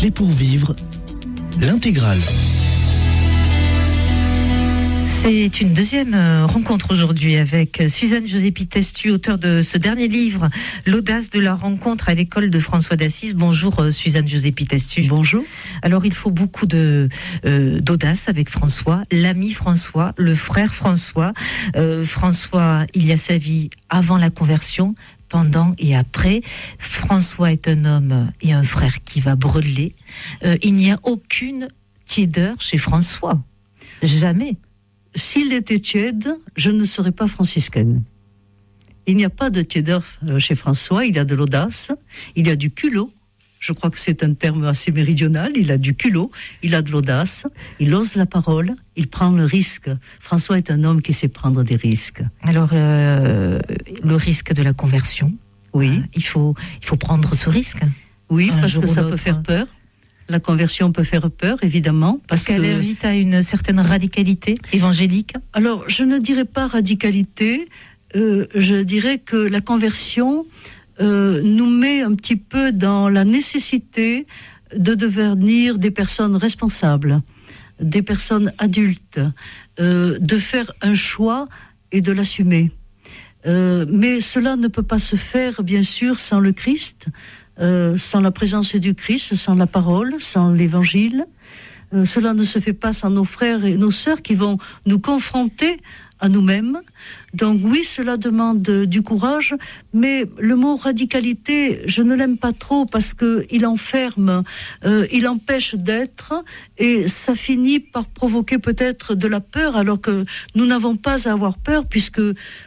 Clé pour vivre, l'intégrale. C'est une deuxième rencontre aujourd'hui avec Suzanne José-Pitestu, auteure de ce dernier livre, L'audace de la rencontre à l'école de François d'Assise. Bonjour Suzanne José-Pitestu. Bonjour. Alors il faut beaucoup d'audace avec François, l'ami François, le frère François. François, il y a sa vie avant la conversion, pendant et après. François est un homme et un frère qui va brûler. Il n'y a aucune tiédeur chez François. Jamais. S'il était tiède, je ne serais pas franciscaine. Il n'y a pas de tiédeur chez François, il a de l'audace, il a du culot. Je crois que c'est un terme assez méridional. Il a du culot, il a de l'audace, il ose la parole, il prend le risque. François est un homme qui sait prendre des risques. Alors, le risque de la conversion, oui. Il faut prendre ce risque. Oui, parce que ça peut faire peur. La conversion peut faire peur, évidemment. Parce qu'elle invite à une certaine radicalité évangélique. Alors, je ne dirais pas radicalité, je dirais que la conversion nous met un petit peu dans la nécessité de devenir des personnes responsables, des personnes adultes, de faire un choix et de l'assumer. Mais cela ne peut pas se faire, bien sûr, sans le Christ, sans la présence du Christ, sans la parole, sans l'évangile. Cela ne se fait pas sans nos frères et nos sœurs qui vont nous confronter à nous-mêmes. Donc oui, cela demande du courage, mais le mot radicalité, je ne l'aime pas trop parce qu'il enferme, il empêche d'être, et ça finit par provoquer peut-être de la peur, alors que nous n'avons pas à avoir peur, puisque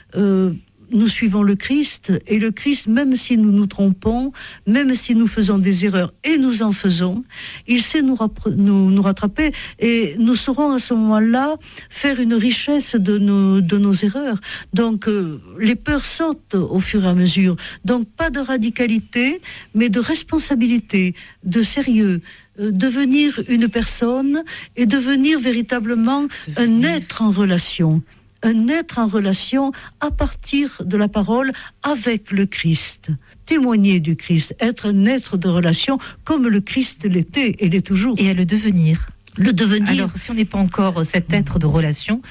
nous suivons le Christ, et le Christ, même si nous nous trompons, même si nous faisons des erreurs, et nous en faisons, il sait nous rattraper, et nous saurons à ce moment-là faire une richesse de nos erreurs. Donc, les peurs sautent au fur et à mesure. Donc, pas de radicalité, mais de responsabilité, de sérieux, devenir une personne, et devenir véritablement un être en relation. Un être en relation à partir de la parole avec le Christ. Témoigner du Christ, être un être de relation comme le Christ l'était et l'est toujours. Et à le devenir. Le devenir. Alors, si on n'est pas encore cet être de relation,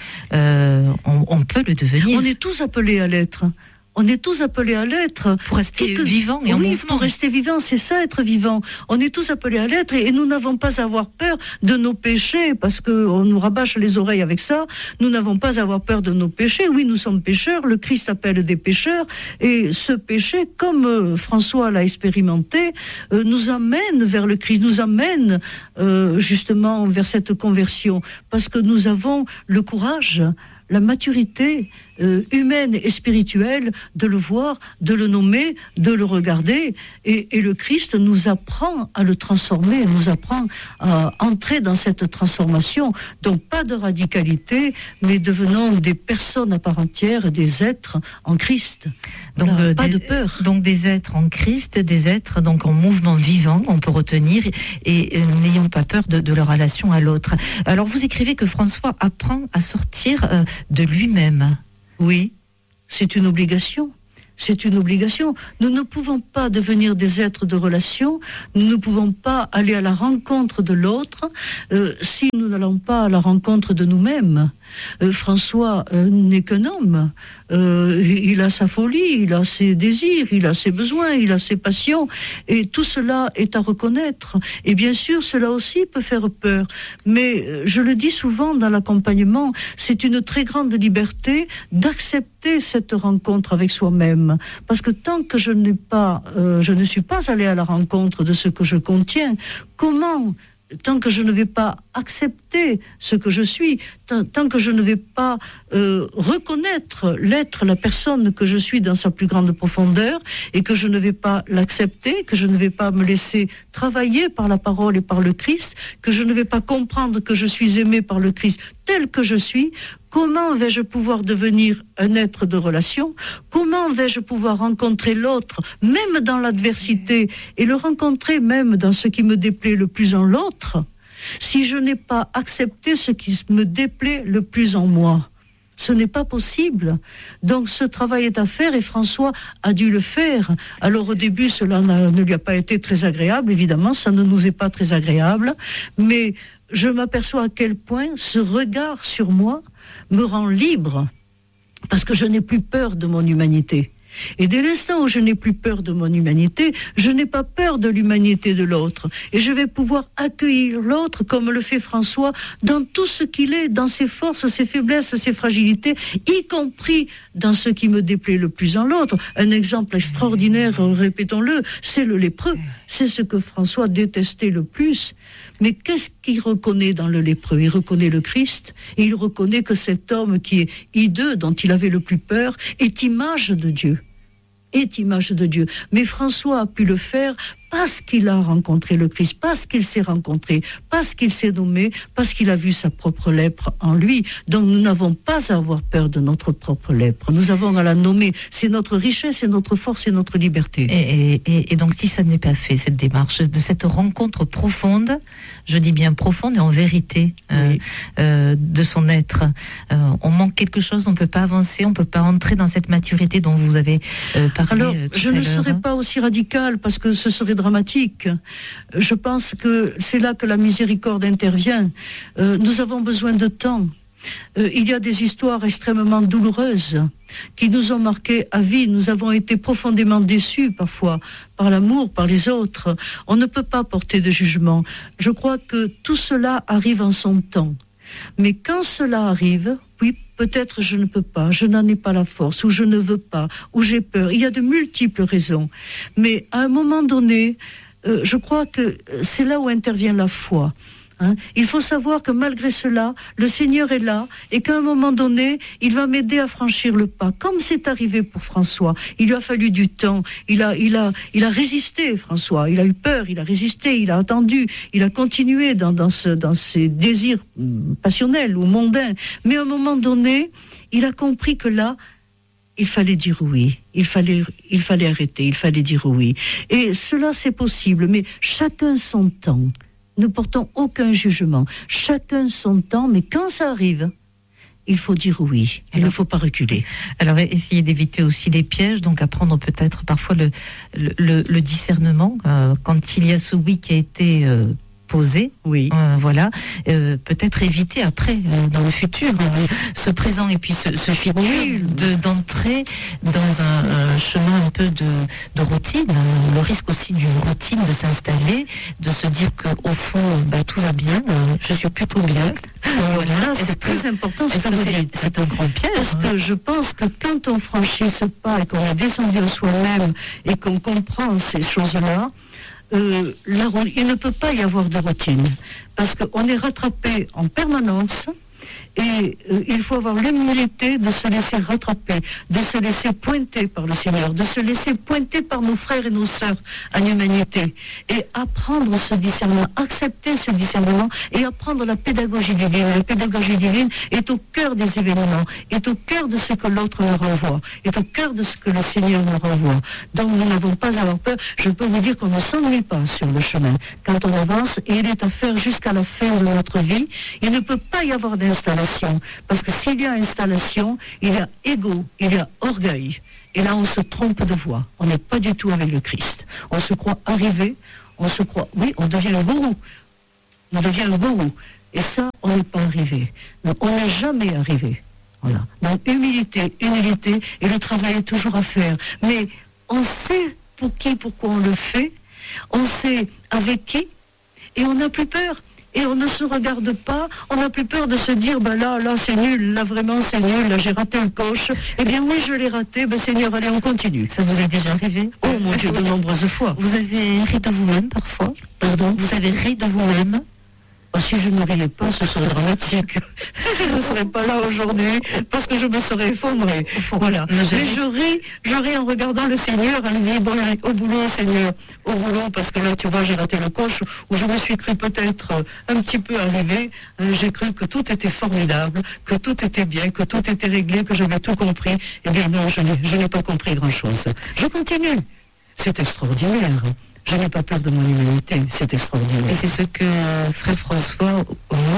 on peut le devenir. On est tous appelés à l'être. On est tous appelés à l'être. Pour rester vivant et en mouvement. Oui, pour rester vivant, c'est ça, être vivant. On est tous appelés à l'être, et nous n'avons pas à avoir peur de nos péchés, parce qu'on nous rabâche les oreilles avec ça. Nous n'avons pas à avoir peur de nos péchés. Oui, nous sommes pécheurs, le Christ appelle des pécheurs, et ce péché, comme François l'a expérimenté, nous amène vers le Christ, nous amène justement vers cette conversion, parce que nous avons le courage, la maturité humaine et spirituelle de le voir, de le nommer, de le regarder, et le Christ nous apprend à le transformer, nous apprend à entrer dans cette transformation. Donc pas de radicalité, mais devenons des personnes à part entière, des êtres en Christ. Donc voilà, pas de peur. Donc des êtres en Christ, des êtres donc en mouvement vivant, on peut retenir, et n'ayons pas peur de leur relation à l'autre. Alors vous écrivez que François apprend à sortir de lui-même. Oui, c'est une obligation. C'est une obligation. Nous ne pouvons pas devenir des êtres de relation, nous ne pouvons pas aller à la rencontre de l'autre si nous n'allons pas à la rencontre de nous-mêmes. François n'est qu'un homme. Il a sa folie, il a ses désirs, il a ses besoins, il a ses passions, et tout cela est à reconnaître. Et bien sûr, cela aussi peut faire peur. Mais je le dis souvent dans l'accompagnement, c'est une très grande liberté d'accepter cette rencontre avec soi-même. Parce que tant que je ne suis pas allée à la rencontre de ce que je contiens, tant que je ne vais pas accepter ce que je suis, tant que je ne vais pas reconnaître l'être, la personne que je suis dans sa plus grande profondeur, et que je ne vais pas l'accepter, que je ne vais pas me laisser travailler par la parole et par le Christ, que je ne vais pas comprendre que je suis aimé par le Christ tel que je suis, comment vais-je pouvoir devenir un être de relation? Comment vais-je pouvoir rencontrer l'autre, même dans l'adversité, et le rencontrer même dans ce qui me déplaît le plus en l'autre, si je n'ai pas accepté ce qui me déplaît le plus en moi? Ce n'est pas possible. Donc ce travail est à faire et François a dû le faire. Alors au début, cela ne lui a pas été très agréable, évidemment, ça ne nous est pas très agréable, mais je m'aperçois à quel point ce regard sur moi me rend libre, parce que je n'ai plus peur de mon humanité. Et dès l'instant où je n'ai plus peur de mon humanité, je n'ai pas peur de l'humanité de l'autre. Et je vais pouvoir accueillir l'autre comme le fait François dans tout ce qu'il est, dans ses forces, ses faiblesses, ses fragilités, y compris dans ce qui me déplaît le plus en l'autre. Un exemple extraordinaire, répétons-le, c'est le lépreux. C'est ce que François détestait le plus. Mais qu'est-ce qu'il reconnaît dans le lépreux? Il reconnaît le Christ et il reconnaît que cet homme qui est hideux, dont il avait le plus peur, est image de Dieu. Est image de Dieu. Mais François a pu le faire parce qu'il a rencontré le Christ, parce qu'il s'est rencontré, parce qu'il s'est nommé, parce qu'il a vu sa propre lèpre en lui. Donc nous n'avons pas à avoir peur de notre propre lèpre. Nous avons à la nommer. C'est notre richesse, c'est notre force et notre liberté. Et donc si ça n'est pas fait, cette démarche, de cette rencontre profonde, je dis bien profonde et en vérité, oui, de son être, on manque quelque chose, on ne peut pas avancer, on ne peut pas entrer dans cette maturité dont vous avez parlé. Alors, je ne serai pas aussi radicale parce que ce serait dramatique. Je pense que c'est là que la miséricorde intervient. Nous avons besoin de temps. Il y a des histoires extrêmement douloureuses qui nous ont marqués à vie. Nous avons été profondément déçus parfois par l'amour, par les autres. On ne peut pas porter de jugement. Je crois que tout cela arrive en son temps. Mais quand cela arrive, oui, peut-être je ne peux pas, je n'en ai pas la force, ou je ne veux pas, ou j'ai peur. Il y a de multiples raisons. Mais à un moment donné, je crois que c'est là où intervient la foi. Il faut savoir que malgré cela, le Seigneur est là et qu'à un moment donné, il va m'aider à franchir le pas. Comme c'est arrivé pour François, il lui a fallu du temps. Il a résisté, François. Il a eu peur, il a résisté, il a attendu, il a continué dans ses désirs passionnels ou mondains. Mais à un moment donné, il a compris que là, il fallait dire oui, il fallait arrêter, il fallait dire oui. Et cela, c'est possible, mais chacun son temps. Ne portons aucun jugement. Chacun son temps, mais quand ça arrive, il faut dire oui. Il ne faut pas reculer. Alors, essayer d'éviter aussi des pièges, donc apprendre peut-être parfois le discernement. Quand il y a ce oui qui a été posé, oui. Voilà, peut-être éviter après, dans le futur, ce présent et puis ce futur, d'entrer dans un chemin un peu de routine, le risque aussi d'une routine de s'installer, de se dire qu'au fond, tout va bien, je suis plutôt bien. Voilà, c'est très important. C'est un grand piège. Parce que je pense que quand on franchit ce pas et qu'on est descendu en soi-même et qu'on comprend ces choses-là, il ne peut pas y avoir de routine parce qu'on est rattrapé en permanence et il faut avoir l'humilité de se laisser rattraper, de se laisser pointer par le Seigneur, de se laisser pointer par nos frères et nos sœurs en humanité et apprendre ce discernement, accepter ce discernement et apprendre la pédagogie divine. La pédagogie divine est au cœur des événements, est au cœur de ce que l'autre nous renvoie, est au cœur de ce que le Seigneur nous renvoie. Donc nous n'avons pas à avoir peur. Je peux vous dire qu'on ne s'ennuie pas sur le chemin. Quand on avance, et il est à faire jusqu'à la fin de notre vie, il ne peut pas y avoir d'installation. Parce que s'il y a installation, il y a égo, il y a orgueil. Et là, on se trompe de voie. On n'est pas du tout avec le Christ. On se croit arrivé, on se croit, oui, on devient un gourou. On devient un gourou. Et ça, on n'est pas arrivé. Donc, on n'est jamais arrivé. Voilà. Donc, humilité, et le travail est toujours à faire. Mais on sait pour qui, pourquoi on le fait. On sait avec qui. Et on n'a plus peur. Et on ne se regarde pas, on n'a plus peur de se dire, là c'est nul, là vraiment c'est nul, là j'ai raté le coche. Eh bien oui, je l'ai raté, Seigneur, allez, on continue. Ça vous est déjà arrivé? Oh mon Dieu, de nombreuses fois. Vous avez ri de vous-même parfois? Pardon? Vous avez ri de vous-même? Si je ne riais pas, ce serait dramatique. Je ne serais pas là aujourd'hui parce que je me serais effondrée. Voilà. Mais je ris en regardant le Seigneur, en lui disant, au boulot, Seigneur, au boulot, parce que là, tu vois, j'ai raté le coche, où je me suis cru peut-être un petit peu arrivé. J'ai cru que tout était formidable, que tout était bien, que tout était réglé, que j'avais tout compris. Eh bien non, je n'ai pas compris grand-chose. Je continue. C'est extraordinaire. Je n'ai pas peur de mon humanité, c'est extraordinaire. Et c'est ce que frère François, au moment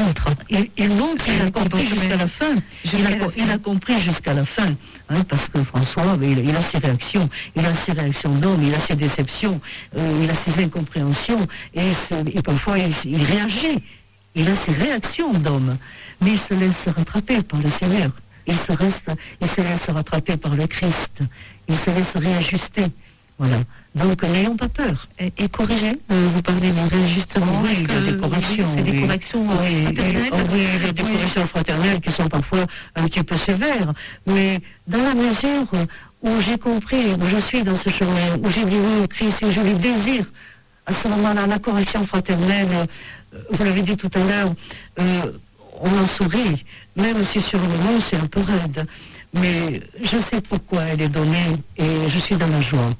montre. Il montre, il a compris jusqu'à la fin. Il a compris jusqu'à la fin. Hein, parce que François, il a ses réactions. Il a ses réactions d'homme, il a ses déceptions, il a ses incompréhensions. Et parfois, il réagit. Il a ses réactions d'homme. Mais il se laisse rattraper par le Seigneur. Il se laisse rattraper par le Christ. Il se laisse réajuster. Voilà. Donc, n'ayons pas peur. Et corriger, vous parlez de réajustement. Oui, il y a des corrections. C'est des corrections fraternelles. Oui, il y a des corrections fraternelles qui sont parfois un petit peu sévères. Mais dans la mesure où j'ai compris, où je suis dans ce chemin, où j'ai dit oui au Christ et je le désire, à ce moment-là, la correction fraternelle, vous l'avez dit tout à l'heure, on en sourit, même si sur le moment c'est un peu raide. Mais je sais pourquoi elle est donnée et je suis dans la joie.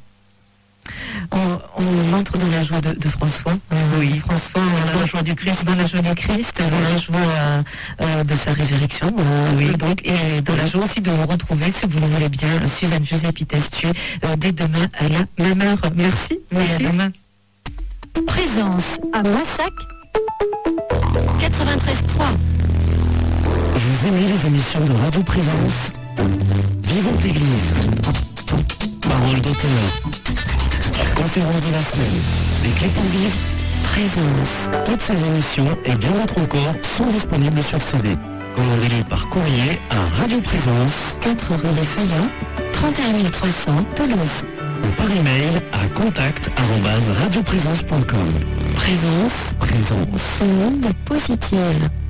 On entre dans la joie de François. Oui, François, dans la joie du Christ. Dans la joie du Christ, dans la joie de sa résurrection. Oui. Donc, et dans la joie aussi de vous retrouver, si vous le voulez bien, Suzanne Giuseppe Testuer, dès demain à la même heure. Merci. Merci. Et à demain. Présence à Moissac 93.3. Vous aimez les émissions de Radio Présence? Vivante Église. Parole d'auteur. Conférence de la semaine. Les clés pour vivre. Présence. Toutes ces émissions et bien d'autres encore sont disponibles sur CD. Commandez-les par courrier à Radio Présence, 4 rue des Feuillants, 31 300 Toulouse. ou par email à contact@radioprésence.com. Présence. Présence. Onde positive.